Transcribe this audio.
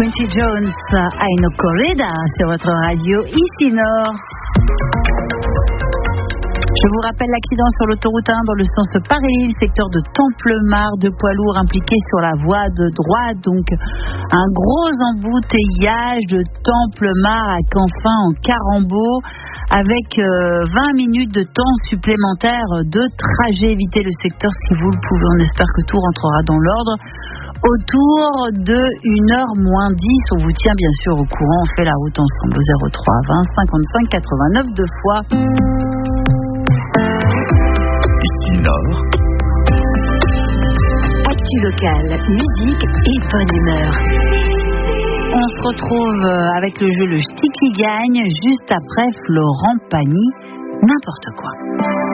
Quincy Jones, Aino Corrida sur votre radio ici Nord. Je vous rappelle l'accident sur l'autoroute 1 dans le sens Paris-Lille, secteur de Templemar, deux poids lourds impliqués sur la voie de droite. Donc un gros embouteillage de Templemar à Canfin en Carambeau, avec 20 minutes de temps supplémentaire de trajet. Évitez le secteur si vous le pouvez. On espère que tout rentrera dans l'ordre. Autour de 1h moins 10, on vous tient bien sûr au courant. On fait la route ensemble au 03 20 55 89 deux fois. Ici Nord. Actu locale, musique et bonne humeur. On se retrouve avec le jeu Le Ch'ti qui gagne juste après Florent Pagny, n'importe quoi.